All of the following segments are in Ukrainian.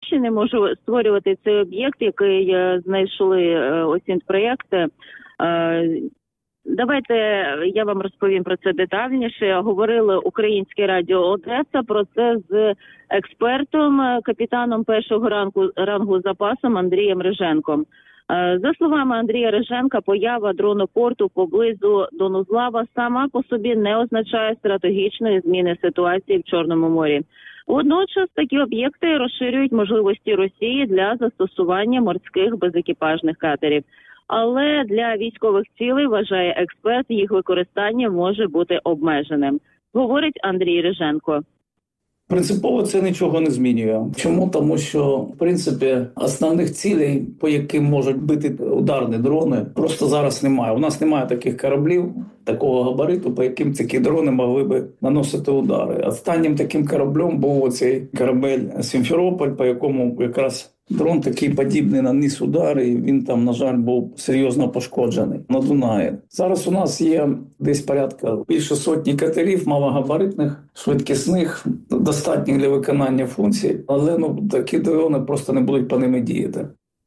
Німеччини. Можу створювати цей об'єкт, який знайшли осінпроєкти. Давайте я вам розповім про це детальніше. Говорили Українське радіо Одеса про це з експертом, капітаном першого рангу запасом Андрієм Риженком. За словами Андрія Риженка, поява дронопорту поблизу Донузлава сама по собі не означає стратегічної зміни ситуації в Чорному морі. Водночас такі об'єкти розширюють можливості Росії для застосування морських безекіпажних катерів. Але для військових цілей, вважає експерт, їх використання може бути обмеженим. Говорить Андрій Риженко. Принципово це нічого не змінює. Чому? Тому що, в принципі, основних цілей, по яким можуть бити ударні дрони, просто зараз немає. У нас немає таких кораблів, такого габариту, по яким такі дрони могли би наносити удари. Останнім таким кораблем був оцей корабель «Сімферополь», по якому якраз дрон такий подібний наніс удар, і він там, на жаль, був серйозно пошкоджений на Дунаї. Зараз у нас є десь порядка більше сотні катерів, малогабаритних, швидкісних, достатніх для виконання функцій, але такі дрони просто не будуть по ними діяти.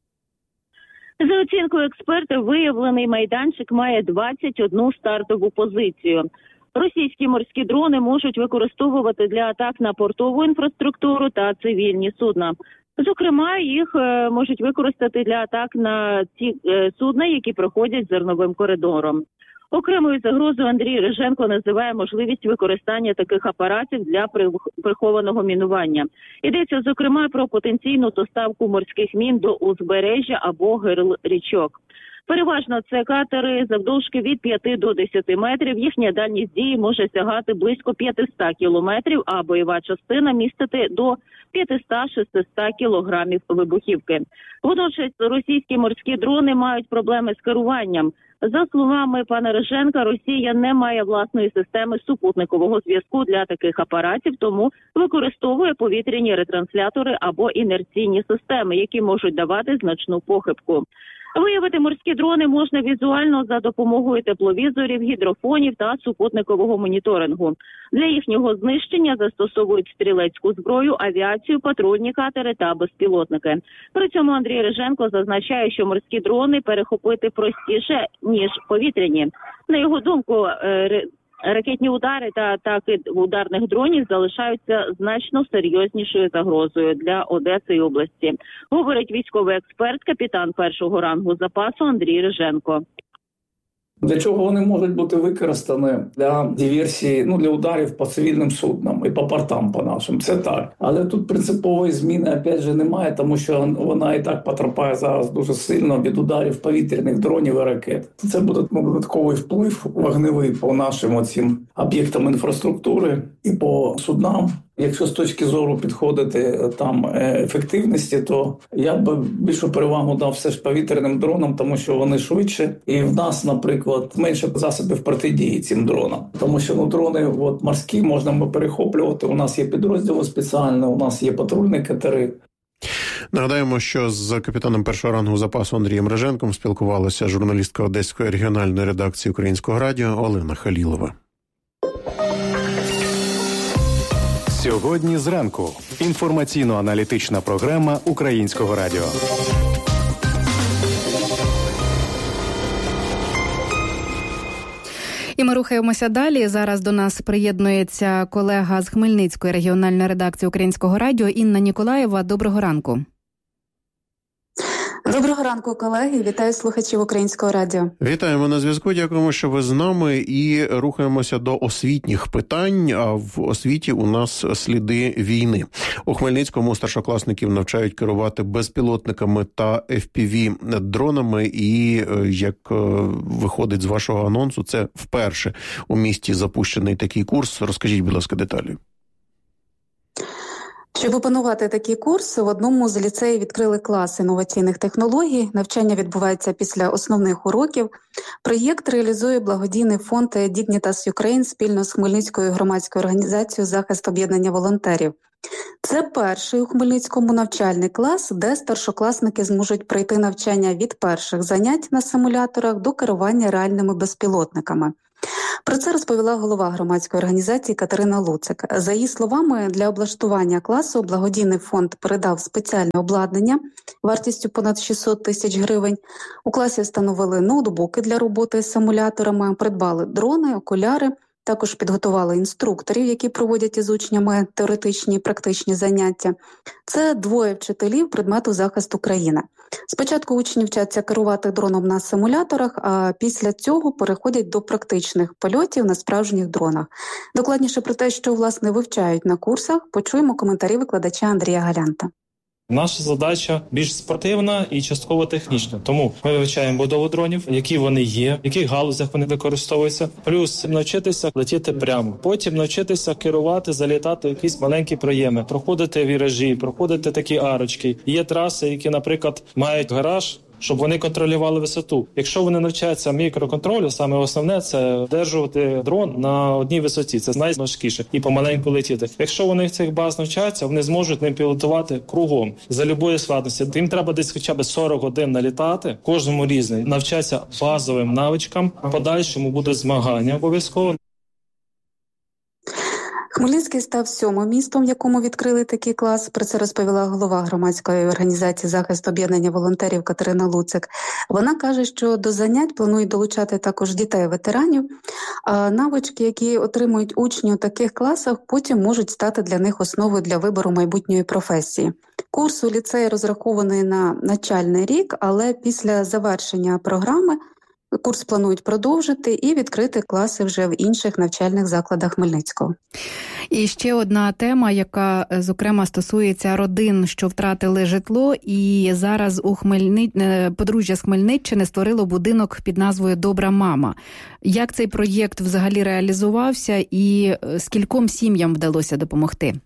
За оцінкою експертів, виявлений майданчик має 21 стартову позицію. Російські морські дрони можуть використовувати для атак на портову інфраструктуру та цивільні судна. Зокрема, їх можуть використати для атак на ті судна, які проходять зерновим коридором. Окремою загрозою Андрій Риженко називає можливість використання таких апаратів для прихованого мінування. Йдеться, зокрема, про потенційну доставку морських мін до узбережжя або гирл річок. Переважно це катери завдовжки від 5 до 10 метрів. Їхня дальність дії може сягати близько 500 кілометрів, а бойова частина містити до 500-600 кілограмів вибухівки. Водночас російські морські дрони мають проблеми з керуванням. За словами пана Риженка, Росія не має власної системи супутникового зв'язку для таких апаратів, тому використовує повітряні ретранслятори або інерційні системи, які можуть давати значну похибку. Виявити морські дрони можна візуально за допомогою тепловізорів, гідрофонів та супутникового моніторингу. Для їхнього знищення застосовують стрілецьку зброю, авіацію, патрульні катери та безпілотники. При цьому Андрій Риженко зазначає, що морські дрони перехопити простіше, ніж повітряні. На його думку, ракетні удари та атаки ударних дронів залишаються значно серйознішою загрозою для Одеси і області, говорить військовий експерт, капітан першого рангу запасу Андрій Риженко. Для чого вони можуть бути використані? Для диверсії, для ударів по цивільним суднам і по портам по нашим. Це так. Але тут принципової зміни, опять же, немає, тому що вона і так потерпає зараз дуже сильно від ударів повітряних дронів і ракет. Це буде додатковий вплив вогневий по нашим оцім об'єктам інфраструктури і по суднам. Якщо з точки зору підходити там ефективності, то я б більшу перевагу дав все ж повітряним дронам, тому що вони швидше. І в нас, наприклад, менше засобів протидії цим дронам. Тому що дрони морські можна перехоплювати. У нас є підрозділи спеціальні, у нас є патрульні катери. Нагадаємо, що з капітаном першого рангу запасу Андрієм Риженком спілкувалася журналістка Одеської регіональної редакції Українського радіо Олена Халілова. Сьогодні зранку. Інформаційно-аналітична програма Українського радіо. І ми рухаємося далі. Зараз до нас приєднується колега з Хмельницької регіональної редакції Українського радіо Інна Ніколаєва. Доброго ранку. Доброго ранку, колеги. Вітаю слухачів Українського радіо. Вітаємо на зв'язку. Дякуємо, що ви з нами. І рухаємося до освітніх питань. А в освіті у нас сліди війни. У Хмельницькому старшокласників навчають керувати безпілотниками та FPV-дронами. І, як виходить з вашого анонсу, це вперше у місті запущений такий курс. Розкажіть, будь ласка, деталі. Щоб опанувати такий курс, в одному з ліцеїв відкрили клас інноваційних технологій. Навчання відбувається після основних уроків. Проєкт реалізує благодійний фонд Dignitas Ukraine спільно з Хмельницькою громадською організацією «Захист об'єднання волонтерів». Це перший у Хмельницькому навчальний клас, де старшокласники зможуть пройти навчання від перших занять на симуляторах до керування реальними безпілотниками. Про це розповіла голова громадської організації Катерина Луцик. За її словами, для облаштування класу благодійний фонд передав спеціальне обладнання вартістю понад 600 тисяч гривень. У класі встановили ноутбуки для роботи з симуляторами, придбали дрони, окуляри, також підготували інструкторів, які проводять із учнями теоретичні і практичні заняття. Це 2 вчителів предмету захисту країни. Спочатку учні вчаться керувати дроном на симуляторах, а після цього переходять до практичних польотів на справжніх дронах. Докладніше про те, що, власне, вивчають на курсах, почуємо коментарі викладача Андрія Галянта. Наша задача більш спортивна і частково технічна. Тому ми вивчаємо будову дронів, які вони є, в яких галузях вони використовуються. Плюс навчитися летіти прямо. Потім навчитися керувати, залітати в якісь маленькі проєми, проходити віражі, проходити такі арочки. Є траси, які, наприклад, мають гараж, щоб вони контролювали висоту. Якщо вони навчаються мікроконтролю, саме основне – це вдержувати дрон на одній висоті. Це найважкіше. І помаленьку летіти. Якщо вони в цих баз навчаються, вони зможуть ним пілотувати кругом, за любої складності. Їм треба десь хоча б 40 годин налітати, кожному різний. Навчаться базовим навичкам, подальшому будуть змагання обов'язково. Хмельницький став 7-м містом, в якому відкрили такий клас. Про це розповіла голова громадської організації «Захист об'єднання волонтерів» Катерина Луцик. Вона каже, що до занять планують долучати також дітей-ветеранів, а навички, які отримують учні у таких класах, потім можуть стати для них основою для вибору майбутньої професії. Курс у ліцеї розрахований на навчальний рік, але після завершення програми курс планують продовжити і відкрити класи вже в інших навчальних закладах Хмельницького. І ще одна тема, яка, зокрема, стосується родин, що втратили житло. І зараз у подружжя з Хмельниччини створило будинок під назвою «Добра мама». Як цей проєкт взагалі реалізувався і скільком сім'ям вдалося допомогти?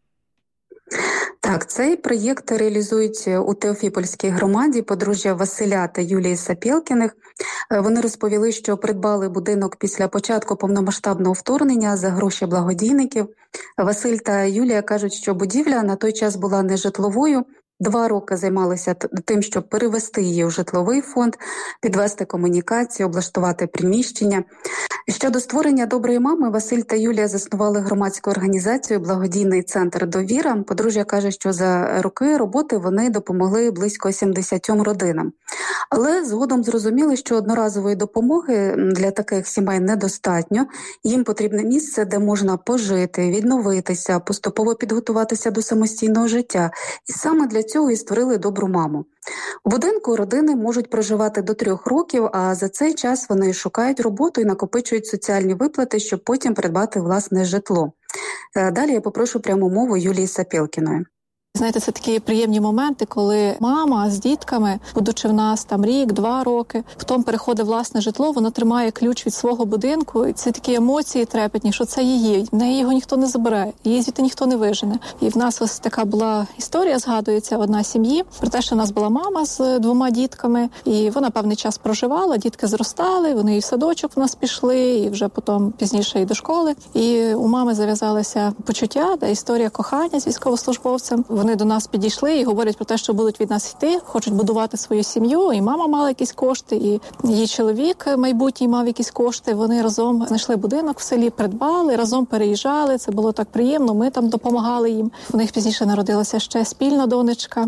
Так, цей проєкт реалізують у Теофіпольській громаді подружжя Василя та Юлії Сапєлкіних. Вони розповіли, що придбали будинок після початку повномасштабного вторгнення за гроші благодійників. Василь та Юлія кажуть, що будівля на той час була не житловою. 2 роки займалися тим, щоб перевести її у житловий фонд, підвести комунікації, облаштувати приміщення. Щодо створення «Доброї мами», Василь та Юлія заснували громадську організацію «Благодійний центр «Довіра». Подружжя каже, що за роки роботи вони допомогли близько 70 родинам. Але згодом зрозуміли, що одноразової допомоги для таких сімей недостатньо. Їм потрібне місце, де можна пожити, відновитися, поступово підготуватися до самостійного життя. І саме для цього і створили «Добру маму». У будинку родини можуть проживати до 3 років, а за цей час вони шукають роботу і накопичують соціальні виплати, щоб потім придбати власне житло. Далі я попрошу пряму мову Юлії Сапєлкіної. Знаєте, це такі приємні моменти, коли мама з дітками, будучи в нас там рік, 2 роки, потім переходить власне житло, вона тримає ключ від свого будинку, і це такі емоції трепетні, що це її, в неї його ніхто не забере, її звідти ніхто не вижене. І в нас ось така була історія, згадується, одна сім'ї, про те, що в нас була мама з 2 дітками, і вона певний час проживала, дітки зростали, вони і в садочок в нас пішли, і вже потім пізніше і до школи. І у мами зав'язалися почуття, історія кохання з військовослужбовцем. Вони до нас підійшли і говорять про те, що будуть від нас йти, хочуть будувати свою сім'ю, і мама мала якісь кошти, і її чоловік майбутній мав якісь кошти. Вони разом знайшли будинок в селі, придбали, разом переїжджали. Це було так приємно, ми там допомагали їм. У них пізніше народилася ще спільна донечка.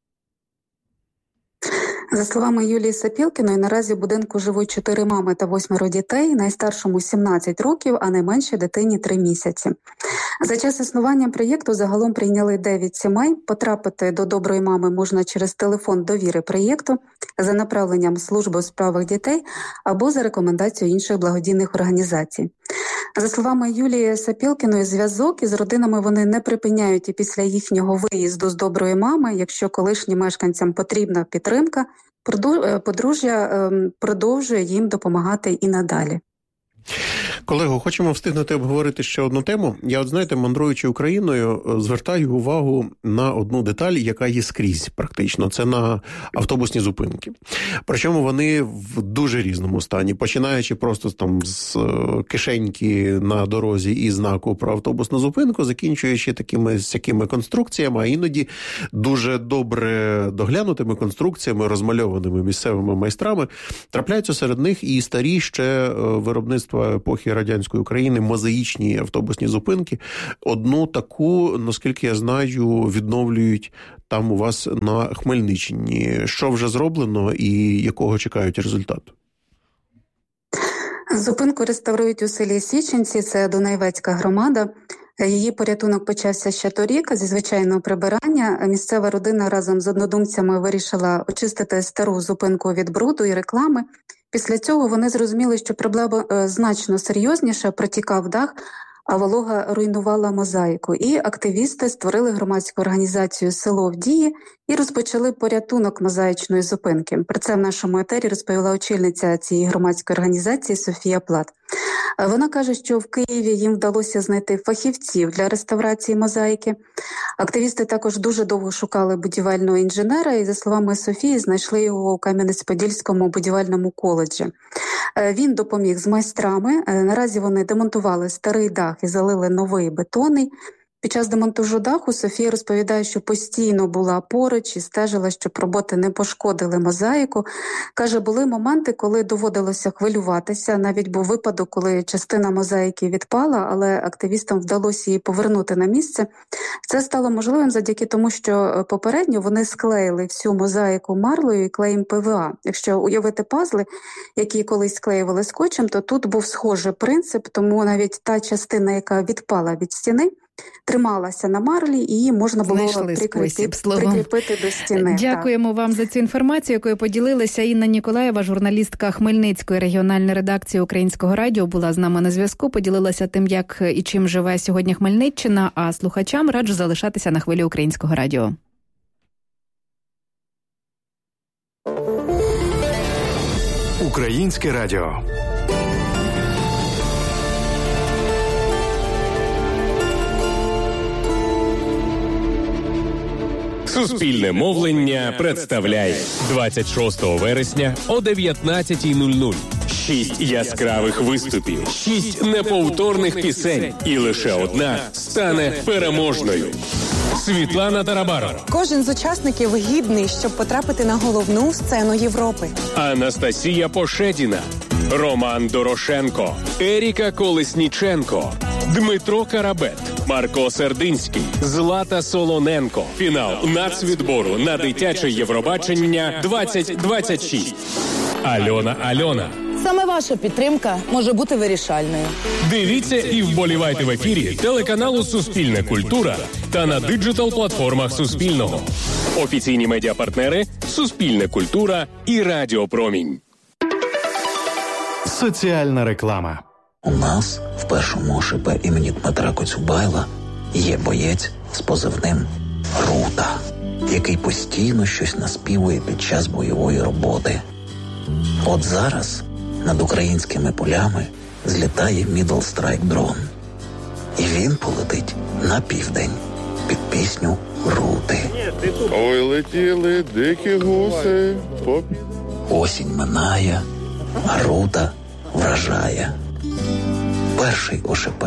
За словами Юлії Сапєлкіної, наразі в будинку живуть 4 мами та 8 дітей, найстаршому 17 років, а найменшій дитині 3 місяці. За час існування проєкту загалом прийняли 9 сімей. Потрапити до «Доброї мами» можна через телефон довіри проєкту, за направленням служби у справах дітей або за рекомендацією інших благодійних організацій. За словами Юлії Сапєлкіної, зв'язок із родинами вони не припиняють і після їхнього виїзду з «Доброї мами». Якщо колишнім мешканцям потрібна підтримка, подружжя продовжує їм допомагати і надалі. Колего, хочемо встигнути обговорити ще одну тему. Я, знаєте, мандруючи Україною, звертаю увагу на одну деталь, яка є скрізь практично. Це на автобусні зупинки. Причому вони в дуже різному стані. Починаючи просто там з кишеньки на дорозі і знаку про автобусну зупинку, закінчуючи такими всякими конструкціями, а іноді дуже добре доглянутими конструкціями, розмальованими місцевими майстрами. Трапляються серед них і старі ще виробництва будівництва епохи радянської України мозаїчні автобусні зупинки. Одну таку, наскільки я знаю, відновлюють там у вас на Хмельниччині. Що вже зроблено і якого чекають результату? Зупинку реставрують у селі Січенці, це Дунаєвецька громада. Її порятунок почався ще торік зі звичайного прибирання. Місцева родина разом з однодумцями вирішила очистити стару зупинку від бруду і реклами. Після цього вони зрозуміли, що проблема значно серйозніша, протікав дах, а волога руйнувала мозаїку. І активісти створили громадську організацію «Село в дії» і розпочали порятунок мозаїчної зупинки. Про це в нашому етері розповіла очільниця цієї громадської організації Софія Плат. Вона каже, що в Києві їм вдалося знайти фахівців для реставрації мозаїки. Активісти також дуже довго шукали будівельного інженера і, за словами Софії, знайшли його у Кам'янець-Подільському будівельному коледжі. Він допоміг з майстрами. Наразі вони демонтували старий дах і залили новий бетонний. Під час демонтажу даху Софія розповідає, що постійно була поруч і стежила, щоб роботи не пошкодили мозаїку. Каже, були моменти, коли доводилося хвилюватися. Навіть був випадок, коли частина мозаїки відпала, але активістам вдалося її повернути на місце. Це стало можливим завдяки тому, що попередньо вони склеїли всю мозаїку марлею і клеєм ПВА. Якщо уявити пазли, які колись склеювали скотчем, то тут був схожий принцип, тому навіть та частина, яка відпала від стіни, трималася на марлі, і її можна було прикріпити до стіни. Дякуємо вам за цю інформацію, якою поділилася Інна Ніколаєва, журналістка Хмельницької регіональної редакції Українського радіо, була з нами на зв'язку, поділилася тим, як і чим живе сьогодні Хмельниччина, а слухачам раджу залишатися на хвилі Українського радіо. Українське радіо. Суспільне мовлення представляє 26 вересня о 19:00. 6 яскравих виступів, 6 неповторних пісень, і лише одна стане переможною. Світлана Тарабарова. Кожен з учасників гідний, щоб потрапити на головну сцену Європи. Анастасія Пошедіна, Роман Дорошенко, Еріка Колесніченко, Дмитро Карабет, Марко Сердинський, Злата Солоненко. Фінал нацвідбору на дитяче Євробачення 2026. Альона. Саме ваша підтримка може бути вирішальною. Дивіться і вболівайте в ефірі телеканалу «Суспільне культура» та на диджитал-платформах Суспільного. Офіційні медіапартнери «Суспільне культура» і Радіо Промінь. Соціальна реклама. У нас в першому ОШП імені Дмитра Коцюбайла є боєць з позивним Рута, який постійно щось наспівує під час бойової роботи. От зараз над українськими полями злітає Middle Strike дрон. І він полетить на південь під пісню Рути. Ой, летіли дикі гуси. Осінь минає, а Рута вражає. Перший ОШП.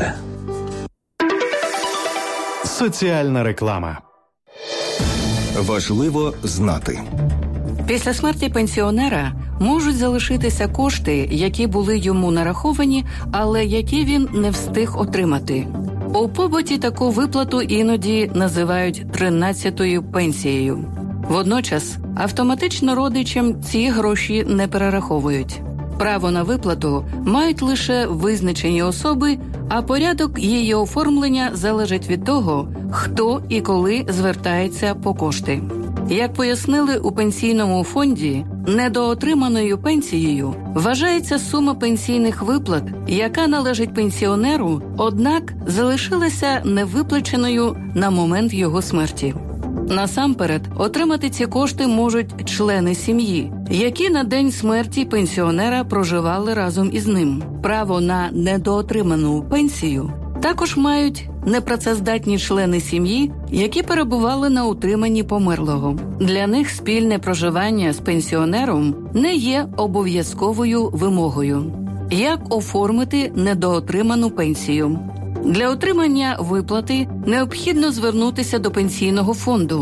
Соціальна реклама. Важливо знати. Після смерті пенсіонера можуть залишитися кошти, які були йому нараховані, але які він не встиг отримати. У побуті таку виплату іноді називають 13-ю пенсією. Водночас автоматично родичам ці гроші не перераховують. Право на виплату мають лише визначені особи, а порядок її оформлення залежить від того, хто і коли звертається по кошти. Як пояснили у пенсійному фонді, недоотриманою пенсією вважається сума пенсійних виплат, яка належить пенсіонеру, однак залишилася невиплаченою на момент його смерті. Насамперед, отримати ці кошти можуть члени сім'ї, які на день смерті пенсіонера проживали разом із ним. Право на недоотриману пенсію також мають непрацездатні члени сім'ї, які перебували на утриманні померлого. Для них спільне проживання з пенсіонером не є обов'язковою вимогою. Як оформити недоотриману пенсію? Для отримання виплати необхідно звернутися до пенсійного фонду.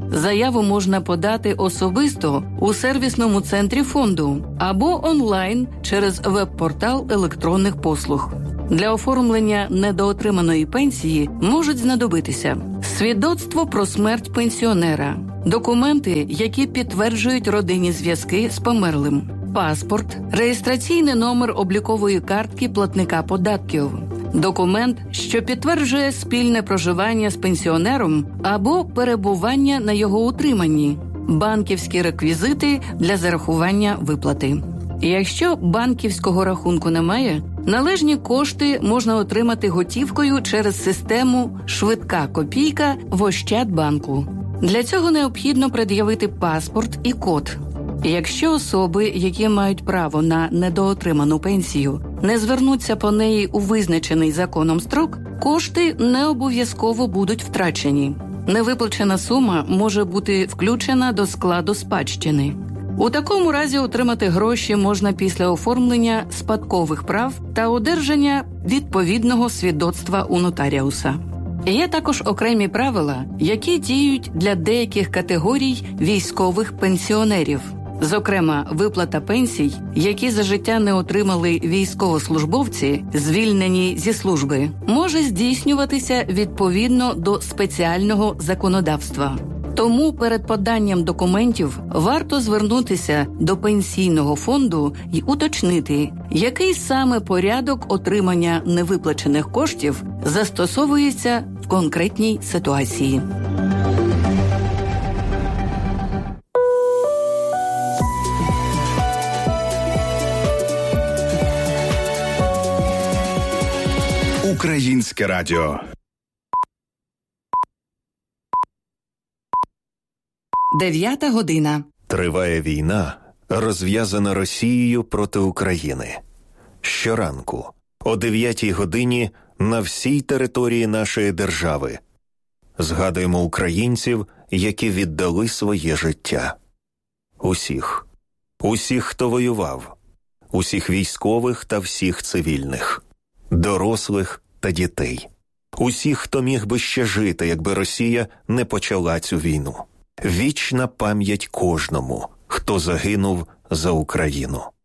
Заяву можна подати особисто у сервісному центрі фонду або онлайн через веб-портал електронних послуг. Для оформлення недоотриманої пенсії можуть знадобитися свідоцтво про смерть пенсіонера, документи, які підтверджують родинні зв'язки з померлим, паспорт, реєстраційний номер облікової картки платника податків, документ, що підтверджує спільне проживання з пенсіонером або перебування на його утриманні, банківські реквізити для зарахування виплати. Якщо банківського рахунку немає, належні кошти можна отримати готівкою через систему «Швидка копійка» в Ощадбанку. Для цього необхідно пред'явити паспорт і код. Якщо особи, які мають право на недоотриману пенсію, не звернуться по неї у визначений законом строк, кошти не обов'язково будуть втрачені. Невиплачена сума може бути включена до складу спадщини. У такому разі отримати гроші можна після оформлення спадкових прав та одержання відповідного свідоцтва у нотаріуса. Є також окремі правила, які діють для деяких категорій військових пенсіонерів. Зокрема, виплата пенсій, які за життя не отримали військовослужбовці, звільнені зі служби, може здійснюватися відповідно до спеціального законодавства. Тому перед поданням документів варто звернутися до пенсійного фонду і уточнити, який саме порядок отримання невиплачених коштів застосовується в конкретній ситуації. Українське радіо. 9 година. Триває війна, розв'язана Росією проти України. Щоранку, о 9 годині, на всій території нашої держави згадуємо українців, які віддали своє життя. Усіх, хто воював, усіх військових та всіх цивільних, дорослих та дітей, усіх, хто міг би ще жити, якби Росія не почала цю війну. Вічна пам'ять кожному, хто загинув за Україну.